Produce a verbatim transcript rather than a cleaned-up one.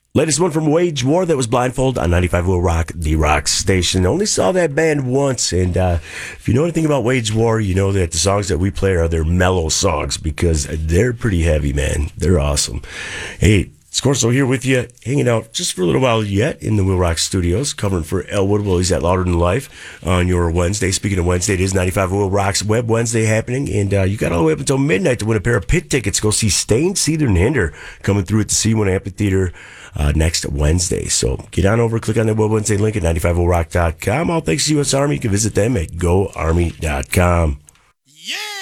Latest one from Wage War, that was Blindfold on ninety-five Will Rock, the rock station. Only saw that band once, and uh, if you know anything about Wage War, you know that the songs that we play are their mellow songs because they're pretty heavy, man. They're awesome. Hey, Scorso here with you, hanging out just for a little while yet in the Will Rock Studios, covering for Elwood while he's at Louder Than Life on your Wednesday. Speaking of Wednesday, it is ninety-five Will Rock's Web Wednesday happening, and uh, you got all the way up until midnight to win a pair of pit tickets. Go see Stained Seether and Hinder coming through at the C one Amphitheater uh, next Wednesday. So get on over, click on the Web Wednesday link at ninety-five will rock dot com. All thanks to U S Army. You can visit them at go army dot com. Yeah!